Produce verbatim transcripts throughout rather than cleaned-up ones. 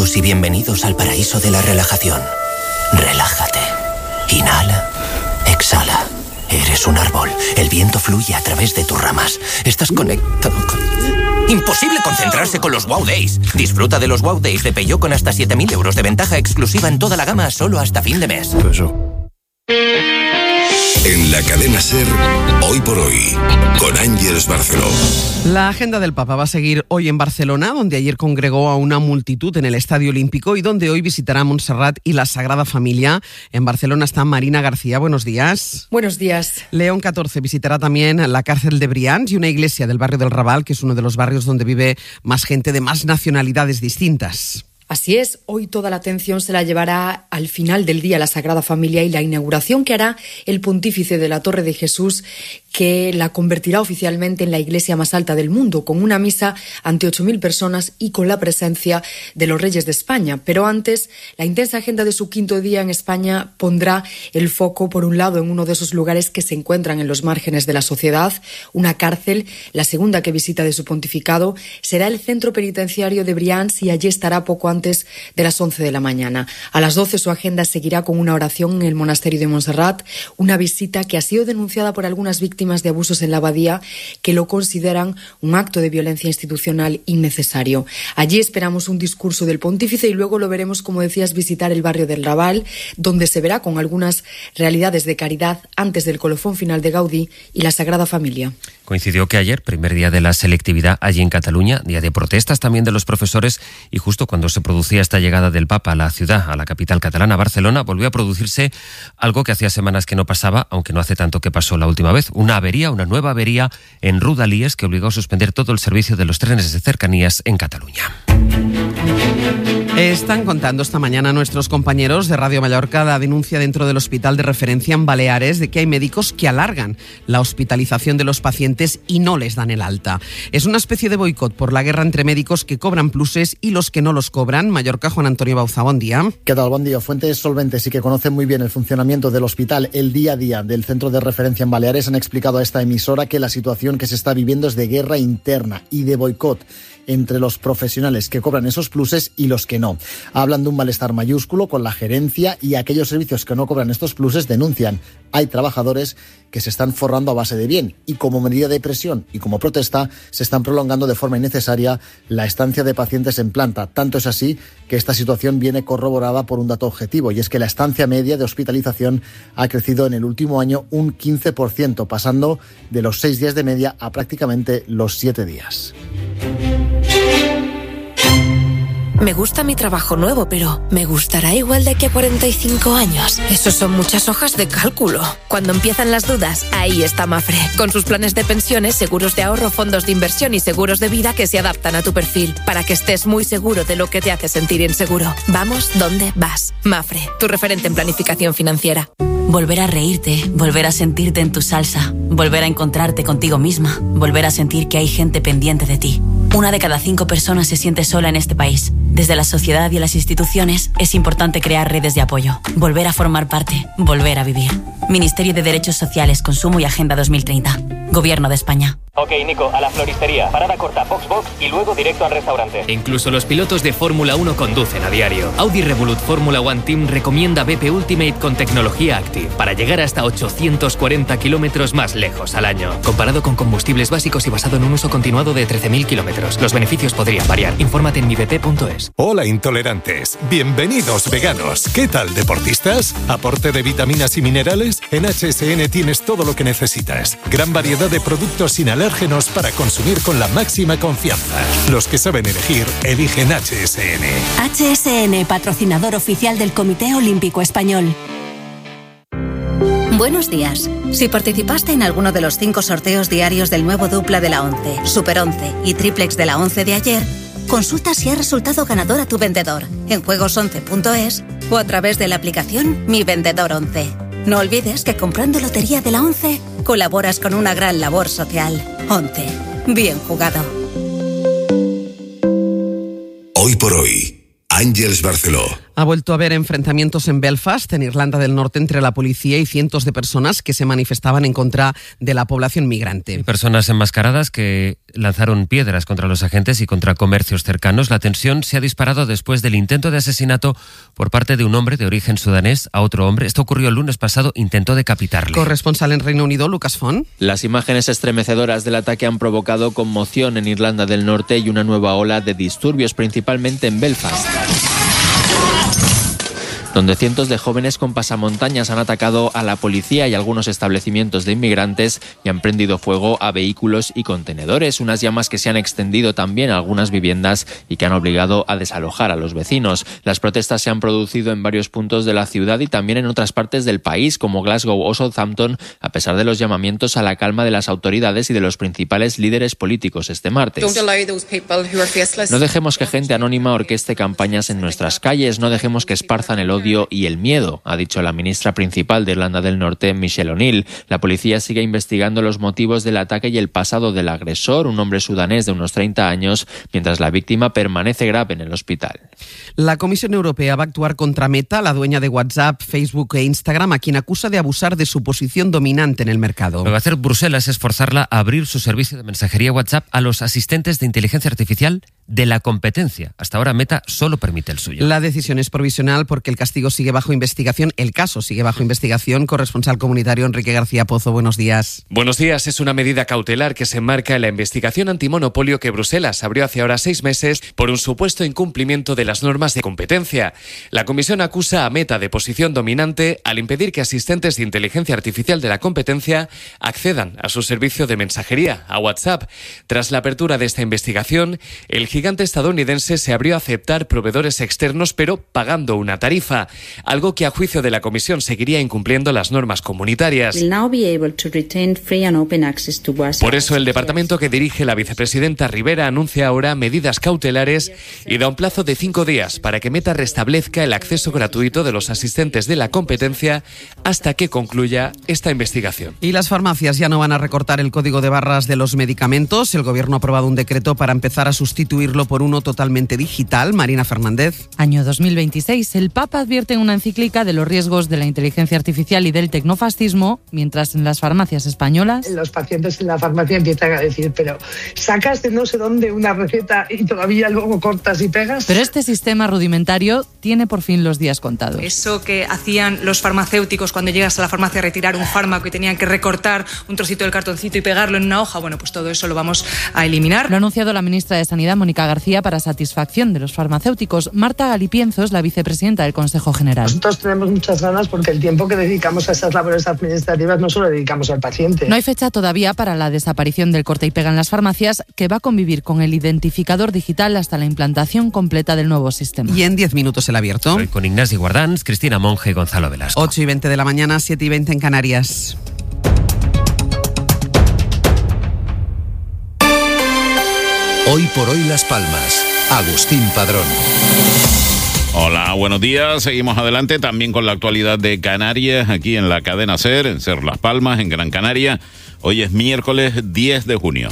todos y bienvenidos al paraíso de la relajación. Relájate. Inhala. Exhala. Eres un árbol. El viento fluye a través de tus ramas. Estás conectado con... ¡Imposible concentrarse con los Wow Days! Disfruta de los Wow Days de Peugeot con hasta siete mil euros de ventaja exclusiva en toda la gama solo hasta fin de mes. En la cadena SER, Hoy por Hoy, con Ángeles Barceló. La agenda del Papa va a seguir hoy en Barcelona, donde ayer congregó a una multitud en el Estadio Olímpico y donde hoy visitará Montserrat y la Sagrada Familia. En Barcelona está Marina García. Buenos días. Buenos días. León catorce visitará también la cárcel de Brians y una iglesia del barrio del Raval, que es uno de los barrios donde vive más gente de más nacionalidades distintas. Así es, hoy toda la atención se la llevará al final del día la Sagrada Familia y la inauguración que hará el pontífice de la Torre de Jesús, que la convertirá oficialmente en la iglesia más alta del mundo, con una misa ante ocho mil personas y con la presencia de los reyes de España. Pero antes, la intensa agenda de su quinto día en España pondrá el foco, por un lado, en uno de esos lugares que se encuentran en los márgenes de la sociedad, una cárcel. La segunda que visita de su pontificado será el centro penitenciario de Brians y allí estará poco antes de las once de la mañana. A las doce su agenda seguirá con una oración en el monasterio de Montserrat, una visita que ha sido denunciada por algunas víctimas de abusos en la abadía que lo consideran un acto de violencia institucional innecesario. Allí esperamos un discurso del pontífice y luego lo veremos, como decías, visitar el barrio del Raval, donde se verá con algunas realidades de caridad antes del colofón final de Gaudí y la Sagrada Familia. Coincidió que ayer, primer día de la selectividad allí en Cataluña, día de protestas también de los profesores, y justo cuando se producía esta llegada del Papa a la ciudad, a la capital catalana, Barcelona, volvió a producirse algo que hacía semanas que no pasaba, aunque no hace tanto que pasó la última vez, una avería, una nueva avería en Rodalies que obligó a suspender todo el servicio de los trenes de cercanías en Cataluña. Están contando esta mañana nuestros compañeros de Radio Mallorca la denuncia dentro del hospital de referencia en Baleares de que hay médicos que alargan la hospitalización de los pacientes y no les dan el alta. Es una especie de boicot por la guerra entre médicos que cobran pluses y los que no los cobran. Mallorca, Juan Antonio Bauza, buen día. ¿Qué tal? Buen día. Fuentes solventes y que conocen muy bien el funcionamiento del hospital, el día a día del centro de referencia en Baleares, han explicado a esta emisora que la situación que se está viviendo es de guerra interna y de boicot entre los profesionales que cobran esos pluses y los que no. Hablan de un malestar mayúsculo con la gerencia y aquellos servicios que no cobran estos pluses denuncian. Hay trabajadores que se están forrando a base de bien y como medida de presión y como protesta se están prolongando de forma innecesaria la estancia de pacientes en planta. Tanto es así que esta situación viene corroborada por un dato objetivo y es que la estancia media de hospitalización ha crecido en el último año un quince por ciento, pasando de los seis días de media a prácticamente los siete días. Me gusta mi trabajo nuevo, pero ¿me gustará igual de aquí a cuarenta y cinco años? Eso son muchas hojas de cálculo. Cuando empiezan las dudas, ahí está Mafre. Con sus planes de pensiones, seguros de ahorro, fondos de inversión y seguros de vida que se adaptan a tu perfil, para que estés muy seguro de lo que te hace sentir inseguro. Vamos donde vas. Mafre, tu referente en planificación financiera. Volver a reírte, volver a sentirte en tu salsa, volver a encontrarte contigo misma, volver a sentir que hay gente pendiente de ti. Una de cada cinco personas se siente sola en este país. Desde la sociedad y las instituciones es importante crear redes de apoyo, volver a formar parte, volver a vivir. Ministerio de Derechos Sociales, Consumo y Agenda dos mil treinta. Gobierno de España. Ok, Nico, a la floristería. Parada corta, box box y luego directo al restaurante. Incluso los pilotos de Fórmula uno conducen a diario. Audi Revolut Fórmula One Team recomienda B P Ultimate con tecnología Active para llegar hasta ochocientos cuarenta kilómetros más lejos al año. Comparado con combustibles básicos y basado en un uso continuado de trece mil kilómetros. Los beneficios podrían variar. Infórmate en mi b p punto es. Hola, intolerantes. Bienvenidos, veganos. ¿Qué tal, deportistas? ¿Aporte de vitaminas y minerales? En H S N tienes todo lo que necesitas. Gran variedad de productos sin alérgenos para consumir con la máxima confianza. Los que saben elegir, eligen H S N. H S N, patrocinador oficial del Comité Olímpico Español. Buenos días. Si participaste en alguno de los cinco sorteos diarios del nuevo dupla de la once, Super once y Triplex de la once de ayer, consulta si ha resultado ganador a tu vendedor en juegos once punto es o a través de la aplicación Mi Vendedor once. No olvides que comprando Lotería de la once colaboras con una gran labor social. once. Bien jugado. Hoy por hoy, Ángeles Barceló. Ha vuelto a haber enfrentamientos en Belfast, en Irlanda del Norte, entre la policía y cientos de personas que se manifestaban en contra de la población migrante. Personas enmascaradas que lanzaron piedras contra los agentes y contra comercios cercanos. La tensión se ha disparado después del intento de asesinato por parte de un hombre de origen sudanés a otro hombre. Esto ocurrió el lunes pasado, intentó decapitarle. Corresponsal en Reino Unido, Lucas Font. Las imágenes estremecedoras del ataque han provocado conmoción en Irlanda del Norte y una nueva ola de disturbios, principalmente en Belfast, donde cientos de jóvenes con pasamontañas han atacado a la policía y algunos establecimientos de inmigrantes y han prendido fuego a vehículos y contenedores. Unas llamas que se han extendido también a algunas viviendas y que han obligado a desalojar a los vecinos. Las protestas se han producido en varios puntos de la ciudad y también en otras partes del país, como Glasgow o Southampton, a pesar de los llamamientos a la calma de las autoridades y de los principales líderes políticos este martes. No dejemos que gente anónima orqueste campañas en nuestras calles, no dejemos que esparzan el odio y el miedo, ha dicho la ministra principal de Irlanda del Norte, Michelle O'Neill. La policía sigue investigando los motivos del ataque y el pasado del agresor, un hombre sudanés de unos treinta años, mientras la víctima permanece grave en el hospital. La Comisión Europea va a actuar contra Meta, la dueña de WhatsApp, Facebook e Instagram, a quien acusa de abusar de su posición dominante en el mercado. Lo que va a hacer Bruselas es forzarla a abrir su servicio de mensajería WhatsApp a los asistentes de inteligencia artificial de la competencia. Hasta ahora Meta solo permite el suyo. La decisión es provisional porque el castigo sigue bajo investigación, el caso sigue bajo investigación. Corresponsal comunitario Enrique García Pozo, buenos días. Buenos días. Es una medida cautelar que se enmarca en la investigación antimonopolio que Bruselas abrió hace ahora seis meses por un supuesto incumplimiento de las normas de competencia. La comisión acusa a Meta de posición dominante al impedir que asistentes de inteligencia artificial de la competencia accedan a su servicio de mensajería, a WhatsApp. Tras la apertura de esta investigación, el gigante estadounidense se abrió a aceptar proveedores externos, pero pagando una tarifa, algo que a juicio de la Comisión seguiría incumpliendo las normas comunitarias. Por eso el departamento que dirige la vicepresidenta Rivera anuncia ahora medidas cautelares y da un plazo de cinco días para que Meta restablezca el acceso gratuito de los asistentes de la competencia hasta que concluya esta investigación. Y las farmacias ya no van a recortar el código de barras de los medicamentos. El Gobierno ha aprobado un decreto para empezar a sustituirlo por uno totalmente digital. Marina Fernández. Año dos mil veintiséis. El Papa advierte en una encíclica de los riesgos de la inteligencia artificial y del tecnofascismo, mientras en las farmacias españolas los pacientes en la farmacia empiezan a decir, pero sacas de no sé dónde una receta y todavía luego cortas y pegas. Pero este sistema rudimentario tiene por fin los días contados. Eso que hacían los farmacéuticos cuando llegas a la farmacia a retirar un fármaco y tenían que recortar un trocito del cartoncito y pegarlo en una hoja, bueno, pues todo eso lo vamos a eliminar. Lo ha anunciado la ministra de Sanidad, Mónica García, para satisfacción de los farmacéuticos. Marta Galipienzo es la vicepresidenta del Consejo General. Nosotros tenemos muchas ganas porque el tiempo que dedicamos a esas labores administrativas no solo dedicamos al paciente. No hay fecha todavía para la desaparición del corta y pega en las farmacias, que va a convivir con el identificador digital hasta la implantación completa del nuevo sistema. Y en diez minutos el abierto. Hoy con Ignacio Guardans, Cristina Monge y Gonzalo Velasco. ocho y veinte de la mañana, siete y veinte en Canarias. Hoy por hoy Las Palmas. Agustín Padrón. Hola, buenos días. Seguimos adelante también con la actualidad de Canarias, aquí en la cadena SER, en SER Las Palmas, en Gran Canaria. Hoy es miércoles diez de junio.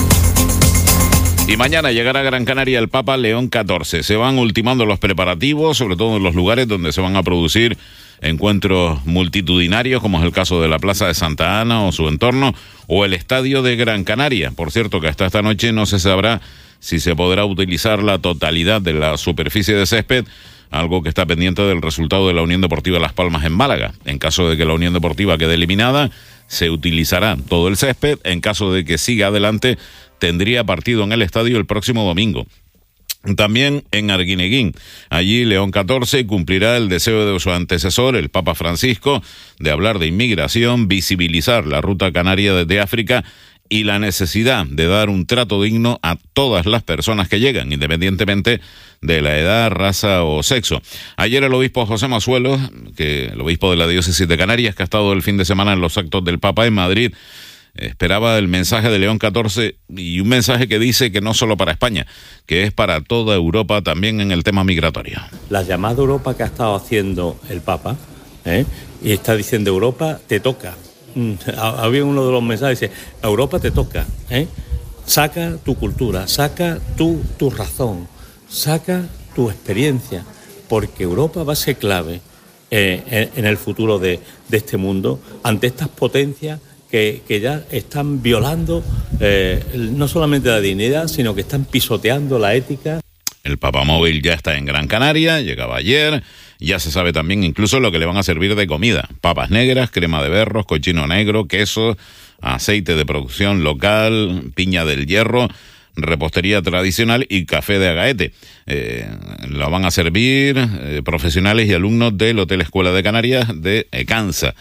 Y mañana llegará a Gran Canaria el Papa León catorce. Se van ultimando los preparativos, sobre todo en los lugares donde se van a producir encuentros multitudinarios, como es el caso de la Plaza de Santa Ana o su entorno, o el Estadio de Gran Canaria. Por cierto, que hasta esta noche no se sabrá si se podrá utilizar la totalidad de la superficie de césped, algo que está pendiente del resultado de la Unión Deportiva Las Palmas en Málaga. En caso de que la Unión Deportiva quede eliminada, se utilizará todo el césped. En caso de que siga adelante, tendría partido en el estadio el próximo domingo. También en Arguineguín, allí León catorce cumplirá el deseo de su antecesor, el Papa Francisco, de hablar de inmigración, visibilizar la ruta canaria desde África y la necesidad de dar un trato digno a todas las personas que llegan, independientemente de la edad, raza o sexo. Ayer el obispo José Mazuelo, que el obispo de la diócesis de Canarias, que ha estado el fin de semana en los actos del Papa en Madrid, esperaba el mensaje de León catorce, y un mensaje que dice que no solo para España, que es para toda Europa también en el tema migratorio. La llamada Europa que ha estado haciendo el Papa, ¿eh? y está diciendo Europa te toca. Había uno de los mensajes que dice Europa te toca, ¿eh? saca tu cultura, saca tu, tu razón, saca tu experiencia, porque Europa va a ser clave eh, en, en el futuro de, de este mundo ante estas potencias que, que ya están violando eh, no solamente la dignidad, sino que están pisoteando la ética. El papamóvil ya está en Gran Canaria, llegaba ayer. Ya se sabe también incluso lo que le van a servir de comida. Papas negras, crema de berros, cochino negro, queso, aceite de producción local, piña del hierro, repostería tradicional y café de agaete. Eh, lo van a servir eh, profesionales y alumnos del Hotel Escuela de Canarias de Ecansa.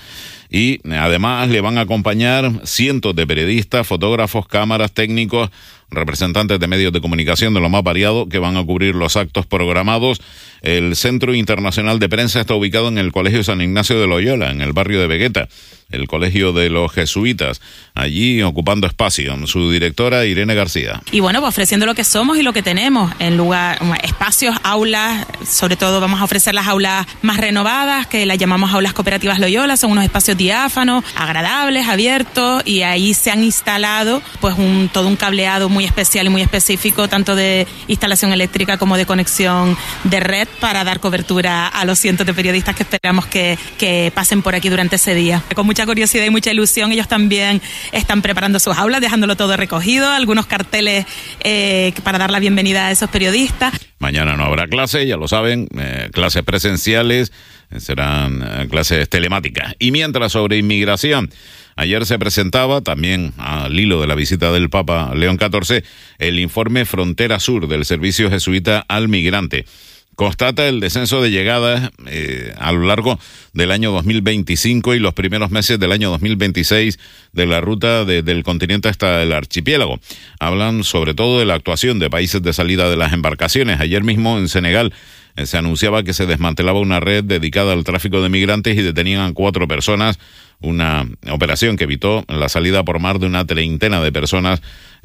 Y además le van a acompañar cientos de periodistas, fotógrafos, cámaras, técnicos, representantes de medios de comunicación de lo más variado que van a cubrir los actos programados. El Centro Internacional de Prensa está ubicado en el Colegio San Ignacio de Loyola, en el barrio de Vegueta, el Colegio de los Jesuitas, allí ocupando espacio. Su directora, Irene García. Y bueno, pues ofreciendo lo que somos y lo que tenemos, en lugar, espacios, aulas, sobre todo vamos a ofrecer las aulas más renovadas, que las llamamos aulas cooperativas Loyola, son unos espacios diáfanos, agradables, abiertos, y ahí se han instalado pues un todo un cableado muy especial y muy específico, tanto de instalación eléctrica como de conexión de red, para dar cobertura a los cientos de periodistas que esperamos que, que pasen por aquí durante ese día. Con mucha curiosidad y mucha ilusión, ellos también están preparando sus aulas, dejándolo todo recogido, algunos carteles eh, para dar la bienvenida a esos periodistas. Mañana no habrá clase, ya lo saben, eh, clases presenciales, eh, serán eh, clases telemáticas. Y mientras, sobre inmigración, ayer se presentaba, también al hilo de la visita del Papa León catorce, el informe Frontera Sur del Servicio Jesuita al Migrante. Constata el descenso de llegadas eh, a lo largo del año dos mil veinticinco y los primeros meses del año dos mil veintiséis de la ruta de, del continente hasta el archipiélago. Hablan sobre todo de la actuación de países de salida de las embarcaciones. Ayer mismo en Senegal eh, se anunciaba que se desmantelaba una red dedicada al tráfico de migrantes y detenían a cuatro personas, una operación que evitó la salida por mar de una treintena de personas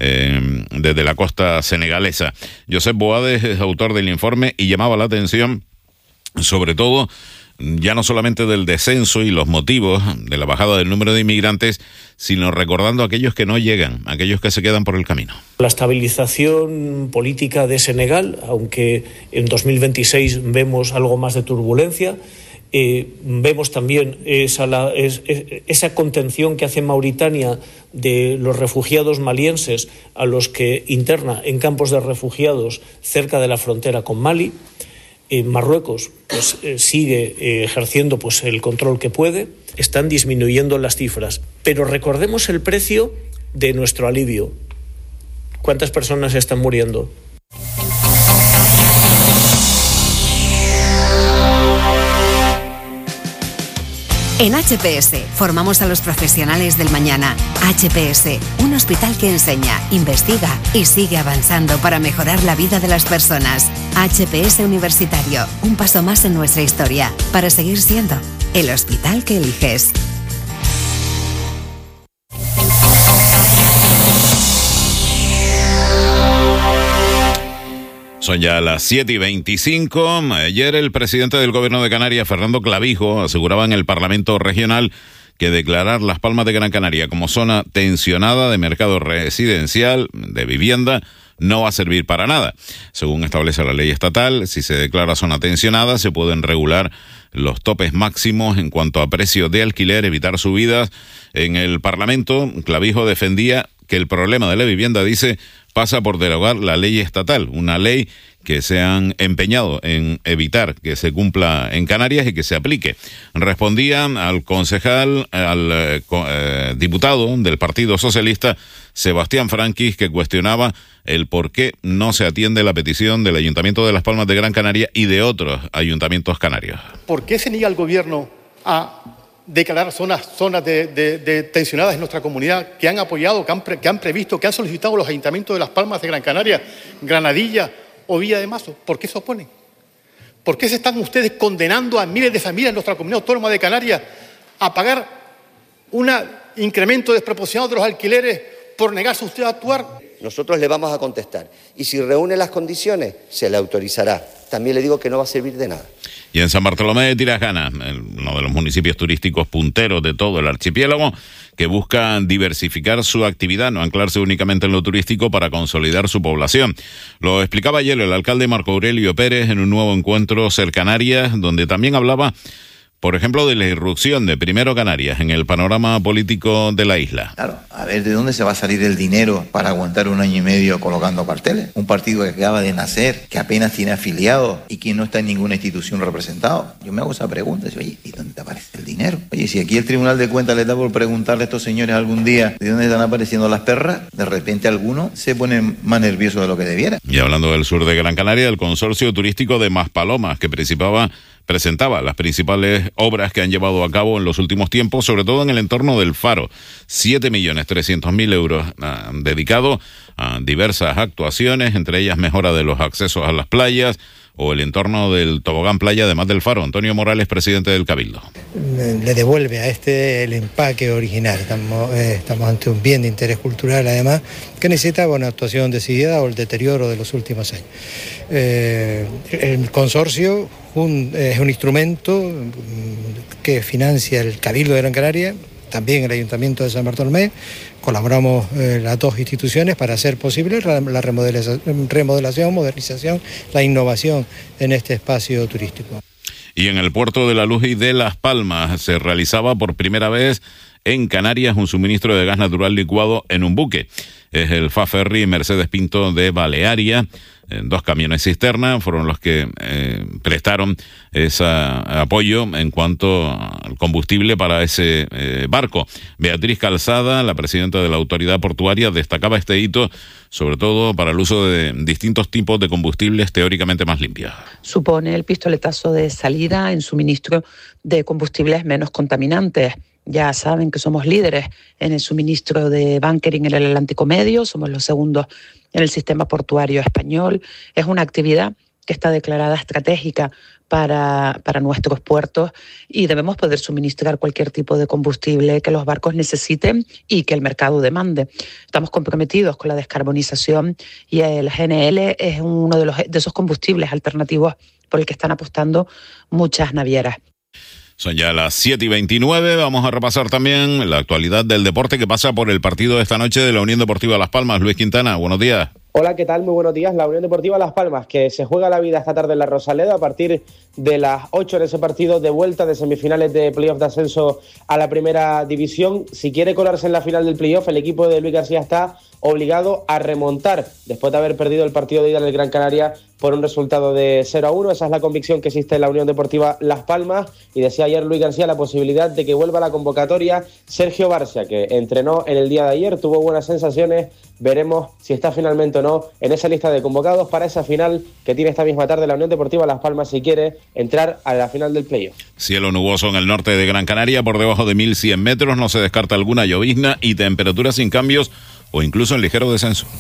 eh, desde la costa senegalesa. Josep Boades es autor del informe y llamaba la atención sobre todo ya no solamente del descenso y los motivos de la bajada del número de inmigrantes, sino recordando a aquellos que no llegan, aquellos que se quedan por el camino. La estabilización política de Senegal, aunque en dos mil veintiséis vemos algo más de turbulencia, Eh, vemos también esa, la, es, es, esa contención que hace Mauritania de los refugiados malienses a los que interna en campos de refugiados cerca de la frontera con Mali. Eh, Marruecos pues, eh, sigue eh, ejerciendo pues, el control que puede. Están disminuyendo las cifras. Pero recordemos el precio de nuestro alivio. ¿Cuántas personas están muriendo? En H P S formamos a los profesionales del mañana. H P S, un hospital que enseña, investiga y sigue avanzando para mejorar la vida de las personas. H P S Universitario, un paso más en nuestra historia, para seguir siendo el hospital que eliges. Son ya las siete y veinticinco. Ayer el presidente del Gobierno de Canarias, Fernando Clavijo, aseguraba en el Parlamento Regional que declarar Las Palmas de Gran Canaria como zona tensionada de mercado residencial, de vivienda, no va a servir para nada. Según establece la ley estatal, si se declara zona tensionada, se pueden regular los topes máximos en cuanto a precio de alquiler, evitar subidas. En el Parlamento, Clavijo defendía que el problema de la vivienda, dice, pasa por derogar la ley estatal, una ley que se han empeñado en evitar que se cumpla en Canarias y que se aplique. Respondía al concejal, al eh, eh, diputado del Partido Socialista, Sebastián Franquis, que cuestionaba el por qué no se atiende la petición del Ayuntamiento de Las Palmas de Gran Canaria y de otros ayuntamientos canarios. ¿Por qué se niega el gobierno a declarar zonas, zonas de, de, de tensionadas en nuestra comunidad, que han apoyado, que han, pre, que han previsto, que han solicitado los ayuntamientos de Las Palmas de Gran Canaria, Granadilla o Villa de Mazo? ¿Por qué se oponen? ¿Por qué se están ustedes condenando a miles de familias en nuestra comunidad autónoma de Canarias a pagar un incremento desproporcionado de los alquileres por negarse usted a actuar? Nosotros le vamos a contestar y si reúne las condiciones se le autorizará. También le digo que no va a servir de nada. Y en San Bartolomé de Tirajana, uno de los municipios turísticos punteros de todo el archipiélago, que busca diversificar su actividad, no anclarse únicamente en lo turístico para consolidar su población. Lo explicaba ayer el alcalde Marco Aurelio Pérez en un nuevo encuentro Ser Canarias, donde también hablaba por ejemplo, de la irrupción de Primero Canarias en el panorama político de la isla. Claro, a ver de dónde se va a salir el dinero para aguantar un año y medio colocando carteles. Un partido que acaba de nacer, que apenas tiene afiliados y que no está en ninguna institución representado. Yo me hago esa pregunta, oye, ¿y dónde aparece el dinero? Oye, si aquí el Tribunal de Cuentas les da por preguntarle a estos señores algún día de dónde están apareciendo las perras, de repente alguno se pone más nervioso de lo que debiera. Y hablando del sur de Gran Canaria, el consorcio turístico de Maspalomas, que participaba presentaba las principales obras que han llevado a cabo en los últimos tiempos, sobre todo en el entorno del Faro. siete millones trescientos mil euros ah, dedicados a diversas actuaciones, entre ellas mejora de los accesos a las playas o el entorno del tobogán playa, además del Faro. Antonio Morales, presidente del Cabildo. Le devuelve a este el empaque original. Estamos, eh, estamos ante un bien de interés cultural, además, que necesitaba una actuación decidida o el deterioro de los últimos años. Eh, el consorcio un, es un instrumento que financia el Cabildo de Gran Canaria, también el Ayuntamiento de San Bartolomé. Colaboramos eh, las dos instituciones para hacer posible la remodelación, remodelación, modernización, la innovación en este espacio turístico. Y en el puerto de La Luz y de Las Palmas se realizaba por primera vez en Canarias un suministro de gas natural licuado en un buque. Es el F A Ferry Mercedes Pinto de Balearia. Dos camiones cisterna fueron los que eh, prestaron ese apoyo en cuanto al combustible para ese eh, barco. Beatriz Calzada, la presidenta de la autoridad portuaria, destacaba este hito sobre todo para el uso de distintos tipos de combustibles teóricamente más limpios. Supone el pistoletazo de salida en suministro de combustibles menos contaminantes. Ya saben que somos líderes en el suministro de bunkering en el Atlántico Medio, somos los segundos en el sistema portuario español. Es una actividad que está declarada estratégica para, para nuestros puertos y debemos poder suministrar cualquier tipo de combustible que los barcos necesiten y que el mercado demande. Estamos comprometidos con la descarbonización y el G N L es uno de, los, de esos combustibles alternativos por el que están apostando muchas navieras. Son ya las siete y veintinueve, vamos a repasar también la actualidad del deporte que pasa por el partido de esta noche de la Unión Deportiva Las Palmas. Luis Quintana, buenos días. Hola, ¿qué tal? Muy buenos días. La Unión Deportiva Las Palmas, que se juega la vida esta tarde en la Rosaleda a partir de las ocho en ese partido de vuelta de semifinales de playoff de ascenso a la primera división. Si quiere colarse en la final del playoff, el equipo de Luis García está obligado a remontar después de haber perdido el partido de ida en el Gran Canaria por un resultado de cero a uno. Esa es la convicción que existe en la Unión Deportiva Las Palmas, y decía ayer Luis García la posibilidad de que vuelva a la convocatoria Sergio Barcia, que entrenó en el día de ayer, tuvo buenas sensaciones. Veremos si está finalmente o no en esa lista de convocados para esa final que tiene esta misma tarde la Unión Deportiva Las Palmas si quiere entrar a la final del playoff. Cielo nuboso en el norte de Gran Canaria, por debajo de mil cien metros, no se descarta alguna llovizna y temperatura sin cambios o incluso en ligero descenso.